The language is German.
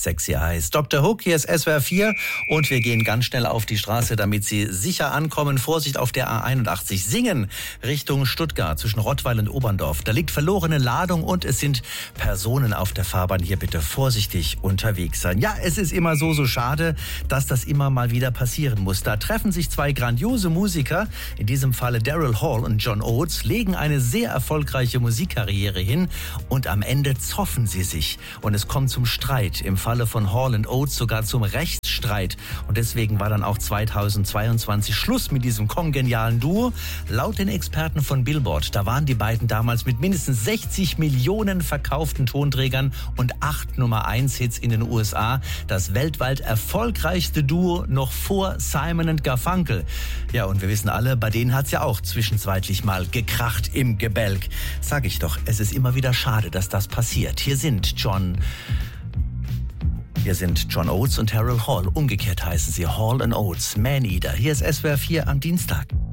Sexy Eyes. Dr. Hook, hier ist SWR 4 und wir gehen ganz schnell auf die Straße, damit Sie sicher ankommen. Vorsicht auf der A81. Singen Richtung Stuttgart zwischen Rottweil und Oberndorf. Da liegt verlorene Ladung und es sind Personen auf der Fahrbahn. Hier bitte vorsichtig unterwegs sein. Ja, es ist immer so schade, dass das immer mal wieder passieren muss. Da treffen sich zwei grandiose Musiker, in diesem Falle Daryl Hall und John Oates, legen eine sehr erfolgreiche Musikkarriere hin und am Ende zoffen sie sich. Und es kommt zum Streit. Im Falle von Hall und Oates sogar zum Rechtsstreit. Und deswegen war dann auch 2022 Schluss mit diesem kongenialen Duo. Laut den Experten von Billboard, da waren die beiden damals mit mindestens 60 Millionen verkauften Tonträgern und 8 Nummer-1-Hits in den USA das weltweit erfolgreichste Duo noch vor Simon und Garfunkel. Ja, und wir wissen alle, bei denen hat's ja auch zwischenzeitlich mal gekracht im Gebälk. Sag ich doch, es ist immer wieder schade, dass das passiert. Hier sind John Oates und Daryl Hall. Umgekehrt heißen sie Hall and Oates, Man Eater. Hier ist SWR 4 am Dienstag.